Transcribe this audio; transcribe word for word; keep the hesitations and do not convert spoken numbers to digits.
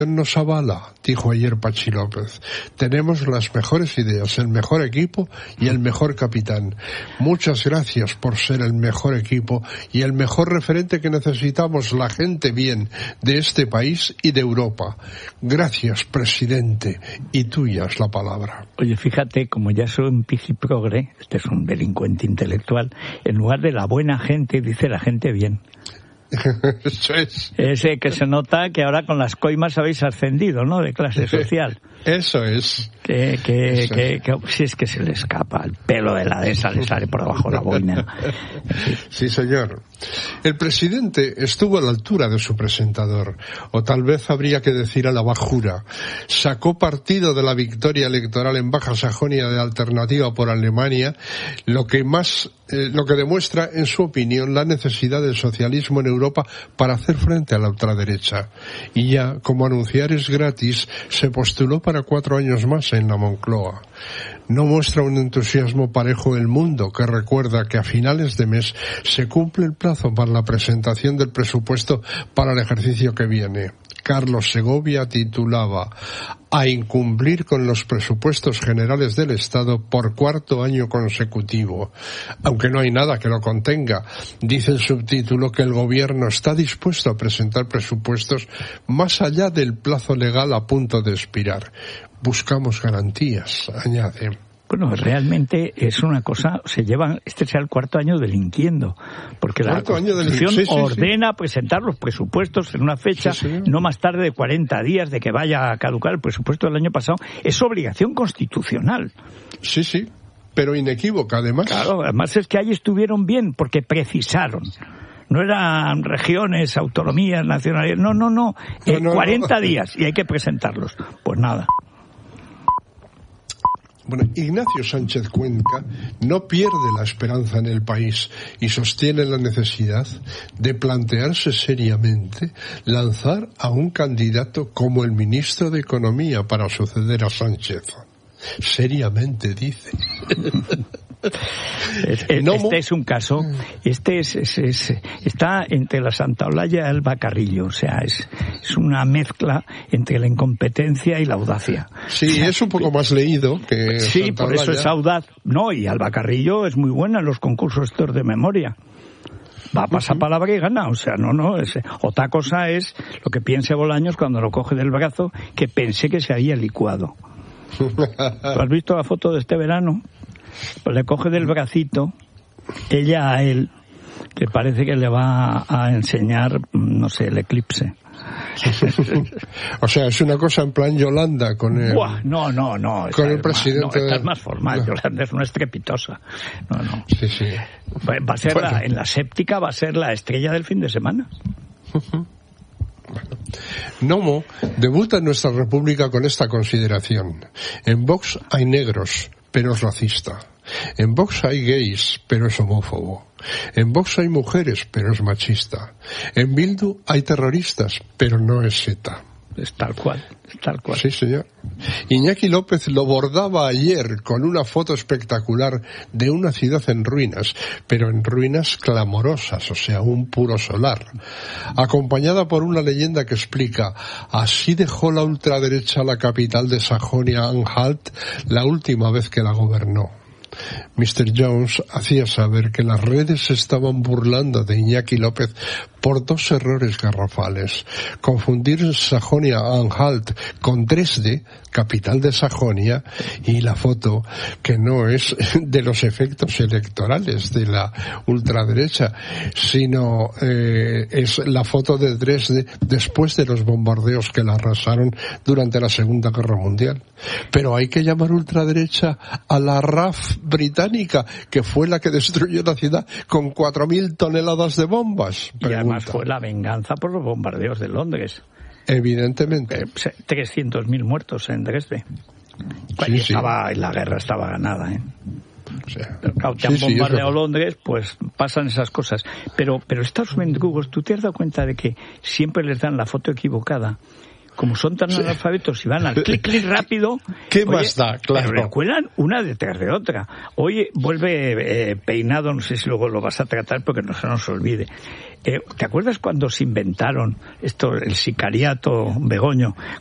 nos avala, dijo ayer Pachi López. Tenemos las mejores ideas, el mejor equipo y el mejor capitán. Muchas gracias por ser el mejor equipo y el mejor referente que necesitamos, la gente bien de este país y de Europa. Gracias, presidente, y tuya es la palabra. Oye, fíjate, como ya soy un pijiprogre, este es un delincuente intelectual, en lugar de la buena gente, dice la gente bien. Eso es. Ese que se nota que ahora con las coimas habéis ascendido, ¿no? De clase social. Eso es. Que, que, Eso que, es. que, si es que se le escapa, el pelo de la dehesa le sale por debajo de la boina. Sí, señor. El presidente estuvo a la altura de su presentador, o tal vez habría que decir a la bajura. Sacó partido de la victoria electoral en Baja Sajonia de Alternativa por Alemania, lo que más, eh, lo que demuestra, en su opinión, la necesidad del socialismo en Europa para hacer frente a la ultraderecha. Y ya, como anunciar es gratis, se postuló para cuatro años más en la Moncloa. No muestra un entusiasmo parejo el mundo, que recuerda que a finales de mes se cumple el plazo para la presentación del presupuesto para el ejercicio que viene. Carlos Segovia titulaba "A incumplir con los presupuestos generales del Estado por cuarto año consecutivo". Aunque no hay nada que lo contenga, dice el subtítulo que el gobierno está dispuesto a presentar presupuestos más allá del plazo legal a punto de expirar. Buscamos garantías, añade. Bueno, realmente es una cosa, se llevan, este será el cuarto año delinquiendo, porque la Constitución sí, sí, ordena sí. presentar los presupuestos en una fecha, sí, sí. no más tarde de cuarenta días de que vaya a caducar el presupuesto del año pasado. Es obligación constitucional. Sí, sí, pero inequívoca además. Claro, además es que ahí estuvieron bien, porque precisaron. No eran regiones, autonomías, nacionalidades, no, no, no, eh, no, no cuarenta no. días y hay que presentarlos. Pues nada. Bueno, Ignacio Sánchez Cuenca no pierde la esperanza en el país y sostiene la necesidad de plantearse seriamente lanzar a un candidato como el ministro de Economía para suceder a Sánchez. Seriamente, dice. Este, este es un caso, este es, es, es está entre la Santa Olalla y el Bacarrillo, o sea, es, es una mezcla entre la incompetencia y la audacia. Sí, o sea, es un poco más leído que sí, Santa por eso Olalla. Es audaz. No, y Albacarrillo es muy buena en los concursos estos de memoria. Va a pasar uh-huh. palabra y gana, o sea, no, no, es, otra cosa es lo que piense Bolaños cuando lo coge del brazo, que pensé que se había licuado. ¿Tú has visto la foto de este verano? Pues le coge del bracito, ella a él, que parece que le va a enseñar, no sé, el eclipse. O sea, es una cosa en plan Yolanda con el... Buah, no, no, no. Con el presidente... Más, no, esta es más formal, no. Yolanda es una estrepitosa. No, no. Sí, sí. Va a ser, bueno. la, en la séptica va a ser la estrella del fin de semana. Uh-huh. Bueno. Nomo debuta en nuestra república con esta consideración. En Vox hay negros, pero es racista. En Vox hay gays, pero es homófobo. En Vox hay mujeres, pero es machista. En Bildu hay terroristas, pero no es ETA. Es tal cual, es tal cual. Sí, señor. Iñaki López lo bordaba ayer con una foto espectacular de una ciudad en ruinas, pero en ruinas clamorosas, o sea, un puro solar. Acompañada por una leyenda que explica: así dejó la ultraderecha la capital de Sajonia-Anhalt la última vez que la gobernó. mister Jones hacía saber que las redes se estaban burlando de Iñaki López por dos errores garrafales: confundir Sajonia-Anhalt con Dresde, capital de Sajonia, y la foto que no es de los efectos electorales de la ultraderecha, sino eh, es la foto de Dresde después de los bombardeos que la arrasaron durante la Segunda Guerra Mundial. Pero hay que llamar ultraderecha a la R A F británica, que fue la que destruyó la ciudad con cuatro mil toneladas de bombas. Pregunta. Y además fue la venganza por los bombardeos de Londres. Evidentemente. Eh, trescientos mil muertos en Dresde. Sí, estaba, sí. La guerra estaba ganada, ¿eh? O sea, pero claro, te han sí, bombardeado sí, Londres, pues pasan esas cosas. Pero, pero estos mendrugos, ¿tú te has dado cuenta de que siempre les dan la foto equivocada? como son tan Sí. analfabetos y van al clic, clic rápido... ¿Qué oye, más da? Claro. Pero le cuelan una detrás de otra. Oye, vuelve eh, Peinado, no sé si luego lo vas a tratar porque no se nos olvide. Eh, ¿Te acuerdas cuando se inventaron esto, el sicariato Begoño?